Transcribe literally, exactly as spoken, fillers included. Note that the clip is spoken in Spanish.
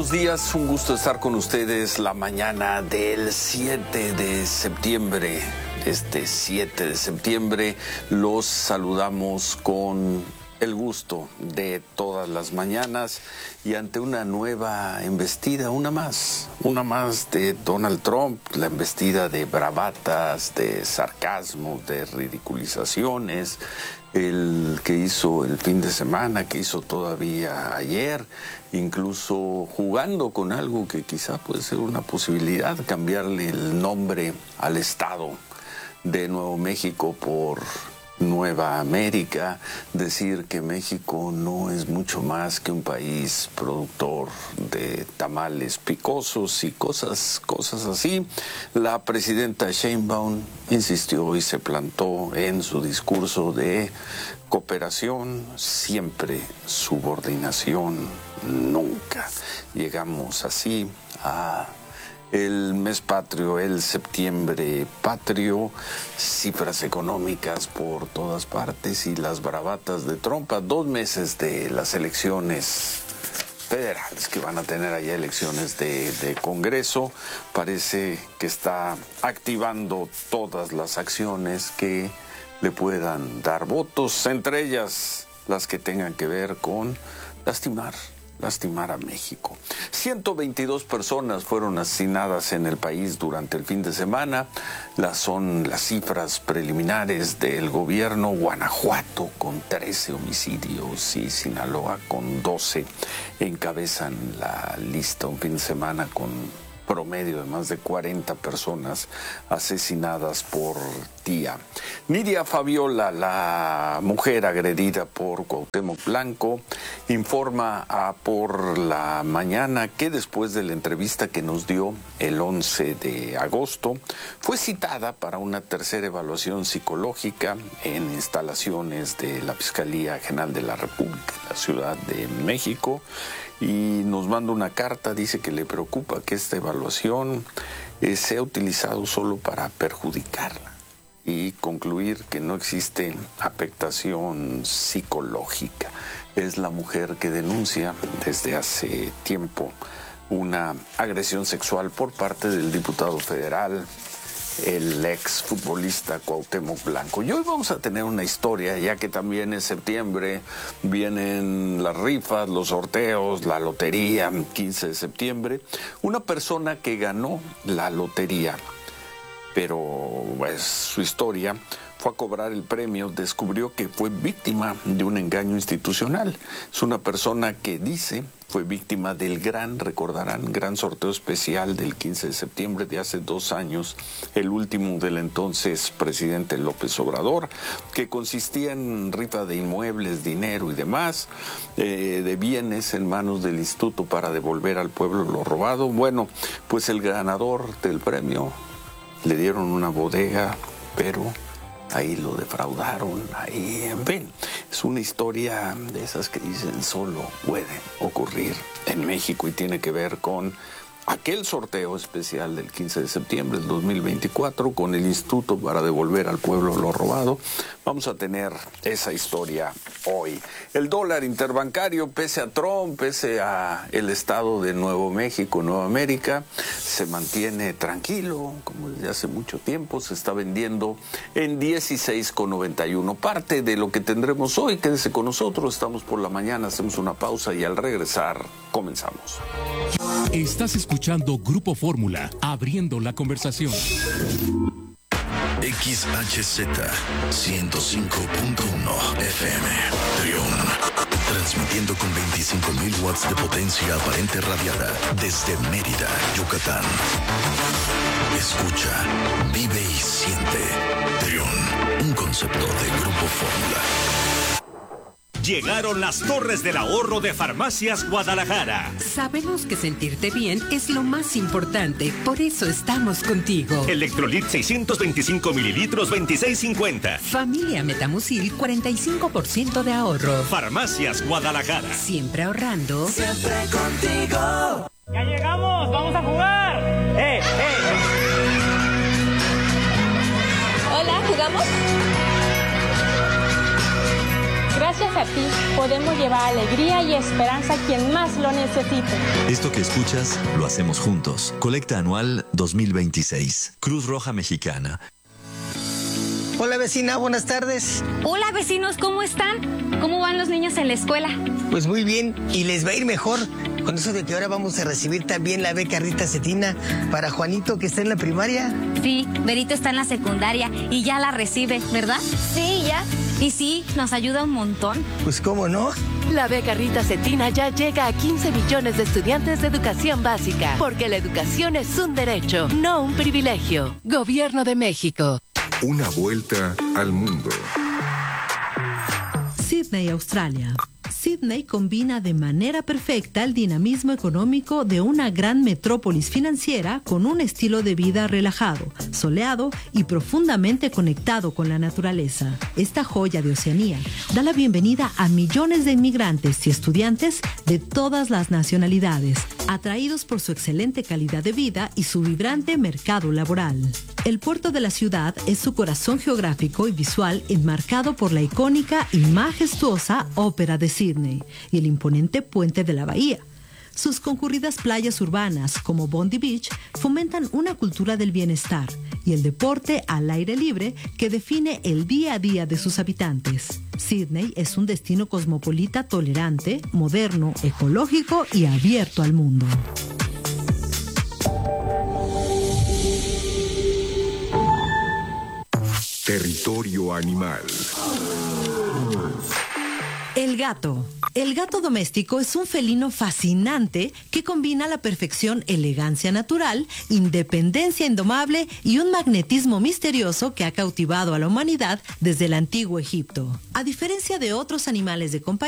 buenos días, un gusto estar con ustedes la mañana del siete de septiembre. Este siete de septiembre los saludamos con el gusto de todas las mañanas y ante una nueva embestida, una más, una más de Donald Trump, la embestida de bravatas, de sarcasmo, de ridiculizaciones, el que hizo el fin de semana, que hizo todavía ayer, incluso jugando con algo que quizá puede ser una posibilidad, cambiarle el nombre al estado de Nuevo México por Nueva América, decir que México no es mucho más que un país productor de tamales picosos y cosas, cosas así. La presidenta Sheinbaum insistió y se plantó en su discurso de cooperación, siempre subordinación, nunca. Llegamos así a el mes patrio, el septiembre patrio, cifras económicas por todas partes y las bravatas de Trump a dos meses de las elecciones federales, que van a tener allá elecciones de, de Congreso. Parece que está activando todas las acciones que le puedan dar votos, entre ellas las que tengan que ver con lastimar. lastimar a México. ciento veintidós personas fueron asesinadas en el país durante el fin de semana. Las son las cifras preliminares del gobierno. Guanajuato con trece homicidios y Sinaloa con doce encabezan la lista. Un fin de semana con promedio de más de cuarenta personas asesinadas por día. Nidia Fabiola, la mujer agredida por Cuauhtémoc Blanco, informa a Por la Mañana que después de la entrevista que nos dio el once de agosto, fue citada para una tercera evaluación psicológica en instalaciones de la Fiscalía General de la República en la Ciudad de México. Y nos manda una carta, dice que le preocupa que esta evaluación eh, sea utilizado solo para perjudicarla y concluir que no existe afectación psicológica. Es la mujer que denuncia desde hace tiempo una agresión sexual por parte del diputado federal, el ex futbolista Cuauhtémoc Blanco. Y hoy vamos a tener una historia, ya que también en septiembre vienen las rifas, los sorteos, la lotería, quince de septiembre. Una persona que ganó la lotería, pero pues, su historia fue a cobrar el premio, descubrió que fue víctima de un engaño institucional. Es una persona que dice fue víctima del gran, recordarán, gran sorteo especial del quince de septiembre de hace dos años, el último del entonces presidente López Obrador, que consistía en rifa de inmuebles, dinero y demás, eh, de bienes en manos del instituto para devolver al pueblo lo robado. Bueno, pues el ganador del premio le dieron una bodega, pero ahí lo defraudaron, ahí, en fin, es una historia de esas que dicen solo puede ocurrir en México y tiene que ver con aquel sorteo especial del quince de septiembre del dos mil veinticuatro con el Instituto para devolver al pueblo lo robado. Vamos a tener esa historia hoy. El dólar interbancario, pese a Trump, pese a el estado de Nuevo México, Nueva América, se mantiene tranquilo, como desde hace mucho tiempo. Se está vendiendo en dieciséis con noventa y uno. Parte de lo que tendremos hoy, quédese con nosotros. Estamos por la mañana, hacemos una pausa y al regresar comenzamos. Estás escuchando Grupo Fórmula, abriendo la conversación. X H Z ciento cinco punto uno F M, Trión, transmitiendo con veinticinco mil watts de potencia aparente radiada desde Mérida, Yucatán. Escucha, vive y siente. Trión, un concepto de Grupo Fórmula. Llegaron las Torres del Ahorro de Farmacias Guadalajara. Sabemos que sentirte bien es lo más importante, por eso estamos contigo. Electrolit seiscientos veinticinco mililitros, veintiséis cincuenta. Familia Metamucil, cuarenta y cinco por ciento de ahorro. Farmacias Guadalajara. Siempre ahorrando. Siempre contigo. ¡Ya llegamos! ¡Vamos a jugar! ¡Eh, eh! Hola, ¿jugamos? gracias a ti podemos llevar alegría y esperanza a quien más lo necesite. Esto que escuchas lo hacemos juntos. Colecta anual dos mil veintiséis. Cruz Roja Mexicana. Hola vecina, buenas tardes. Hola vecinos, ¿cómo están? ¿Cómo van los niños en la escuela? Pues muy bien, y les va a ir mejor con eso de que ahora vamos a recibir también la beca Rita Cetina para Juanito, que está en la primaria. Sí, Berito está en la secundaria y ya la recibe, ¿verdad? Sí, ya. Y sí, nos ayuda un montón. Pues cómo no. La beca Rita Cetina ya llega a quince millones de estudiantes de educación básica, porque la educación es un derecho, no un privilegio. Gobierno de México. Una vuelta al mundo. Sídney, Australia. Sídney combina de manera perfecta el dinamismo económico de una gran metrópolis financiera con un estilo de vida relajado, soleado y profundamente conectado con la naturaleza. Esta joya de Oceanía da la bienvenida a millones de inmigrantes y estudiantes de todas las nacionalidades, atraídos por su excelente calidad de vida y su vibrante mercado laboral. El puerto de la ciudad es su corazón geográfico y visual, enmarcado por la icónica y majestuosa Ópera de Sídney y el imponente puente de la bahía. Sus concurridas playas urbanas, como Bondi Beach, fomentan una cultura del bienestar y el deporte al aire libre que define el día a día de sus habitantes. Sídney es un destino cosmopolita tolerante, moderno, ecológico y abierto al mundo. Territorio animal. El gato. El gato doméstico es un felino fascinante que combina a la perfección elegancia natural, independencia indomable y un magnetismo misterioso que ha cautivado a la humanidad desde el antiguo Egipto. A diferencia de otros animales de compañía,